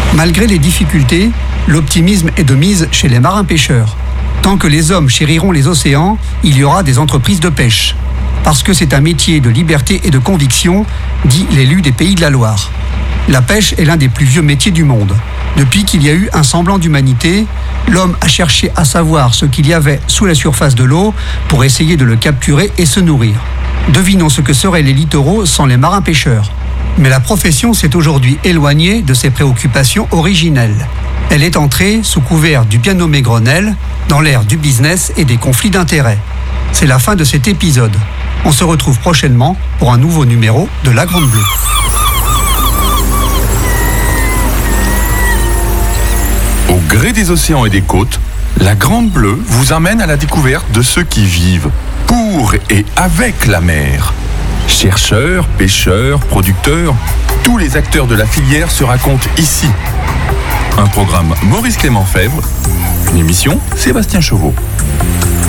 Malgré les difficultés, l'optimisme est de mise chez les marins-pêcheurs. Tant que les hommes chériront les océans, il y aura des entreprises de pêche. Parce que c'est un métier de liberté et de conviction, dit l'élu des Pays de la Loire. La pêche est l'un des plus vieux métiers du monde. Depuis qu'il y a eu un semblant d'humanité, l'homme a cherché à savoir ce qu'il y avait sous la surface de l'eau pour essayer de le capturer et se nourrir. Devinons ce que seraient les littoraux sans les marins-pêcheurs. Mais la profession s'est aujourd'hui éloignée de ses préoccupations originelles. Elle est entrée, sous couvert du bien nommé Grenelle, dans l'ère du business et des conflits d'intérêts. C'est la fin de cet épisode. On se retrouve prochainement pour un nouveau numéro de La Grande Bleue. Au gré des océans et des côtes, La Grande Bleue vous amène à la découverte de ceux qui vivent pour et avec la mer. Chercheurs, pêcheurs, producteurs, tous les acteurs de la filière se racontent ici. Un programme Maurice Clément Fèvre, une émission Sébastien Chevaux.